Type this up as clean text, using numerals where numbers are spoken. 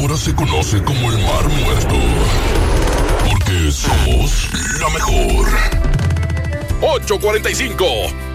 ahora se conoce como el Mar Muerto. Porque somos la mejor. 8:45.